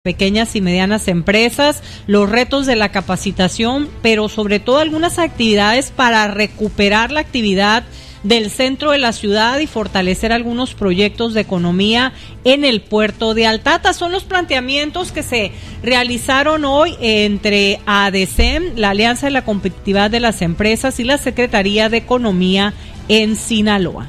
pequeñas y medianas empresas, los retos de la capacitación, pero sobre todo algunas actividades para recuperar la actividad del centro de la ciudad y fortalecer algunos proyectos de economía en el puerto de Altata. Son los planteamientos que se realizaron hoy entre ADECEM, la Alianza de la Competitividad de las Empresas, y la Secretaría de Economía en Sinaloa.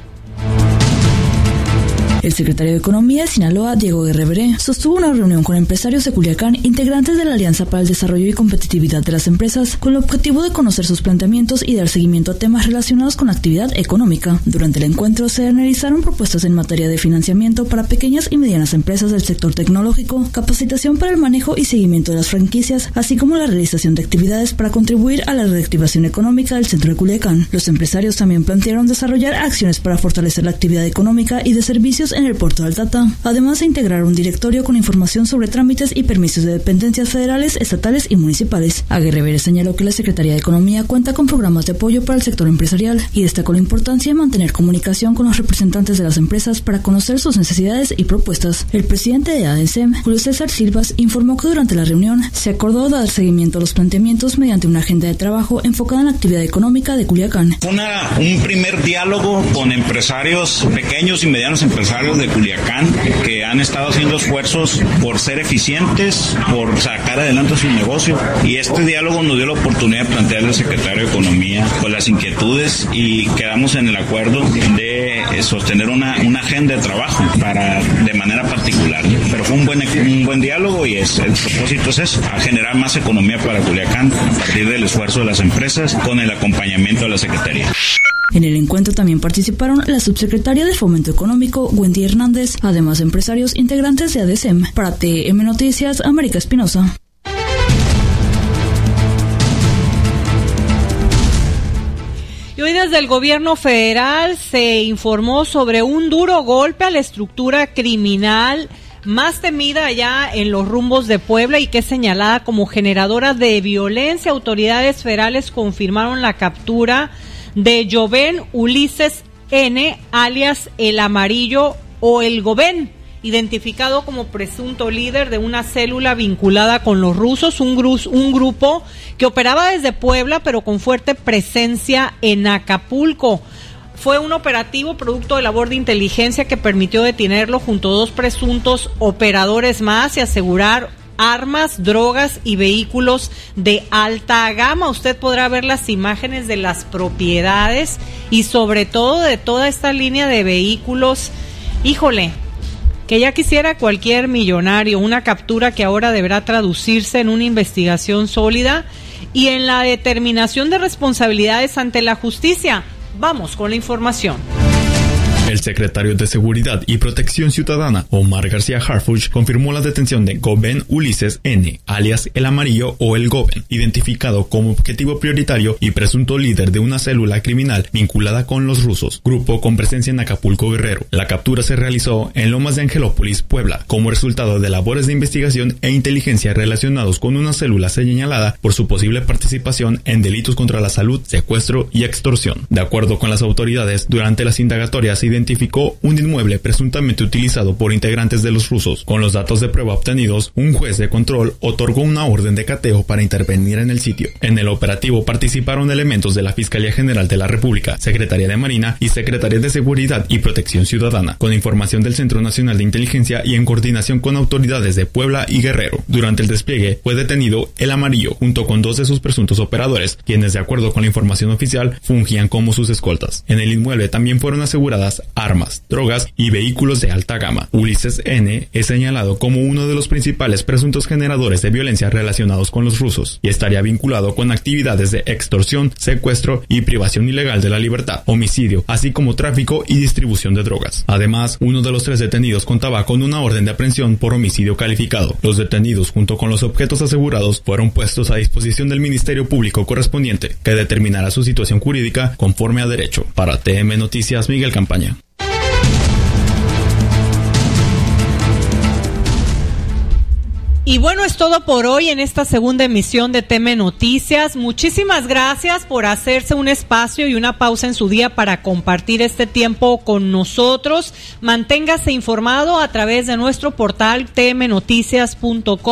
El secretario de Economía de Sinaloa, Diego Guerrero, sostuvo una reunión con empresarios de Culiacán, integrantes de la Alianza para el Desarrollo y Competitividad de las Empresas, con el objetivo de conocer sus planteamientos y dar seguimiento a temas relacionados con la actividad económica. Durante el encuentro se analizaron propuestas en materia de financiamiento para pequeñas y medianas empresas del sector tecnológico, capacitación para el manejo y seguimiento de las franquicias, así como la realización de actividades para contribuir a la reactivación económica del centro de Culiacán. Los empresarios también plantearon desarrollar acciones para fortalecer la actividad económica y de servicios en el puerto de Altata, además de integrar un directorio con información sobre trámites y permisos de dependencias federales, estatales y municipales. Aguirre señaló que la Secretaría de Economía cuenta con programas de apoyo para el sector empresarial y destacó la importancia de mantener comunicación con los representantes de las empresas para conocer sus necesidades y propuestas. El presidente de ADECEM, Julio César Silvas, informó que durante la reunión se acordó dar seguimiento a los planteamientos mediante una agenda de trabajo enfocada en la actividad económica de Culiacán. Un primer diálogo con empresarios, pequeños y medianos empresarios de Culiacán, que han estado haciendo esfuerzos por ser eficientes, por sacar adelante su negocio, y este diálogo nos dio la oportunidad de plantearle al secretario de Economía con las inquietudes, y quedamos en el acuerdo de sostener una agenda de trabajo de manera particular, pero fue un buen diálogo, y el propósito es eso, a generar más economía para Culiacán a partir del esfuerzo de las empresas con el acompañamiento de la Secretaría. En el encuentro también participaron la subsecretaria de Fomento Económico, Wendy Hernández, además empresarios integrantes de ADECEM. Para TM Noticias, América Espinosa. Y hoy desde el gobierno federal se informó sobre un duro golpe a la estructura criminal más temida allá en los rumbos de Puebla y que es señalada como generadora de violencia. Autoridades federales confirmaron la captura de Joven Ulises N., alias El Amarillo o El Gobén, identificado como presunto líder de una célula vinculada con los rusos, un grupo que operaba desde Puebla pero con fuerte presencia en Acapulco. Fue un operativo producto de labor de inteligencia que permitió detenerlo junto a 2 presuntos operadores más y asegurar armas, drogas y vehículos de alta gama. Usted podrá ver las imágenes de las propiedades y sobre todo de toda esta línea de vehículos. Híjole, que ya quisiera cualquier millonario una captura que ahora deberá traducirse en una investigación sólida y en la determinación de responsabilidades ante la justicia. Vamos con la información. El secretario de Seguridad y Protección Ciudadana, Omar García Harfuch, confirmó la detención de Joven Ulises N., alias El Amarillo o El Gobén, identificado como objetivo prioritario y presunto líder de una célula criminal vinculada con los rusos, grupo con presencia en Acapulco, Guerrero. La captura se realizó en Lomas de Angelópolis, Puebla, como resultado de labores de investigación e inteligencia relacionados con una célula señalada por su posible participación en delitos contra la salud, secuestro y extorsión. De acuerdo con las autoridades, durante las indagatorias identificó un inmueble presuntamente utilizado por integrantes de los rusos. Con los datos de prueba obtenidos, un juez de control otorgó una orden de cateo para intervenir en el sitio. En el operativo participaron elementos de la Fiscalía General de la República, Secretaría de Marina y Secretaría de Seguridad y Protección Ciudadana, con información del Centro Nacional de Inteligencia y en coordinación con autoridades de Puebla y Guerrero. Durante el despliegue fue detenido El Amarillo junto con 2 de sus presuntos operadores, quienes de acuerdo con la información oficial fungían como sus escoltas. En el inmueble también fueron aseguradas armas, drogas y vehículos de alta gama. Ulises N. es señalado como uno de los principales presuntos generadores de violencia relacionados con los rusos y estaría vinculado con actividades de extorsión, secuestro y privación ilegal de la libertad, homicidio, así como tráfico y distribución de drogas. Además, uno de los 3 detenidos contaba con una orden de aprehensión por homicidio calificado. Los detenidos, junto con los objetos asegurados, fueron puestos a disposición del Ministerio Público correspondiente, que determinará su situación jurídica conforme a derecho. Para TM Noticias, Miguel Campaña. Y bueno, es todo por hoy en esta segunda emisión de TM Noticias. Muchísimas gracias por hacerse un espacio y una pausa en su día para compartir este tiempo con nosotros. Manténgase informado a través de nuestro portal tmnoticias.com.